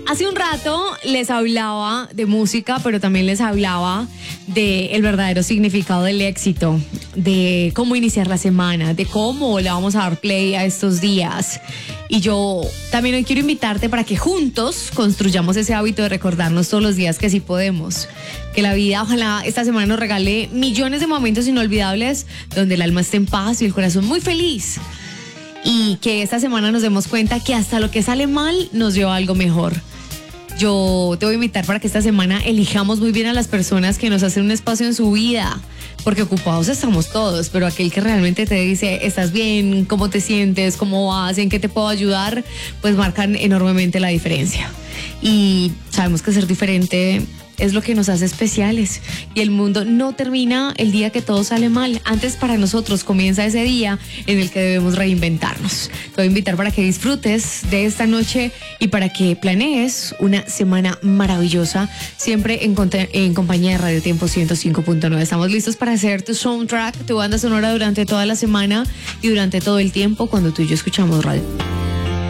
Hace un rato les hablaba de música, pero también les hablaba del verdadero significado del éxito, de cómo iniciar la semana, de cómo le vamos a dar play a estos días. Y yo también hoy quiero invitarte para que juntos construyamos ese hábito de recordarnos todos los días que sí podemos. Que la vida, ojalá esta semana nos regale millones de momentos inolvidables donde el alma esté en paz y el corazón muy feliz. Y que esta semana nos demos cuenta que hasta lo que sale mal nos lleva a algo mejor. Yo te voy a invitar para que esta semana elijamos muy bien a las personas que nos hacen un espacio en su vida, porque ocupados estamos todos, pero aquel que realmente te dice, ¿estás bien? ¿Cómo te sientes? ¿Cómo vas? ¿En qué te puedo ayudar? Pues marcan enormemente la diferencia. Y sabemos que ser diferente es lo que nos hace especiales, y el mundo no termina el día que todo sale mal. Antes, para nosotros comienza ese día en el que debemos reinventarnos. Te voy a invitar para que disfrutes de esta noche y para que planees una semana maravillosa, siempre en compañía de Radio Tiempo 105.9. Estamos listos para hacer tu soundtrack, tu banda sonora durante toda la semana y durante todo el tiempo cuando tú y yo escuchamos radio.